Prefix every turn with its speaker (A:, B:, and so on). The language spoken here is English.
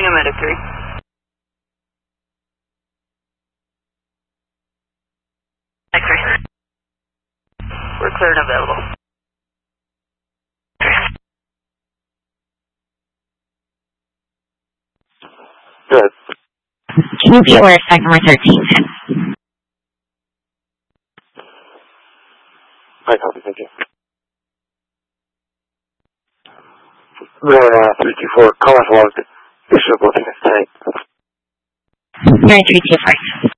A: Medic 3. Medic 3. We're clear and available.
B: Good.
C: Can you be aware of site number 13?
B: I copy, thank you. Roar 324, call us logged. Bishop looking at tank.
C: Very 324.